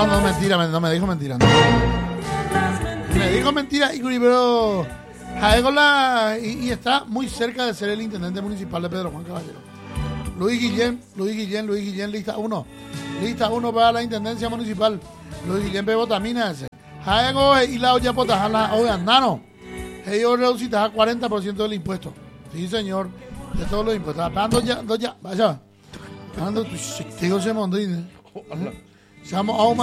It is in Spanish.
No, mentira, no me dijo mentira. No. Me dijo mentira, Iguri, pero Jaégola y está muy cerca de ser el intendente municipal de Pedro Juan Caballero. Luis Guillén, lista 1. Lista 1 para la intendencia municipal. Luis Guillén Bebotamina ese. Jaego y la olla potajala, oigan, nano. Ellos reducitan a 40% del impuesto. Sí, señor, de todos los impuestos. Hablando ya, vaya. Hablando tu chico se mondrine. Seamos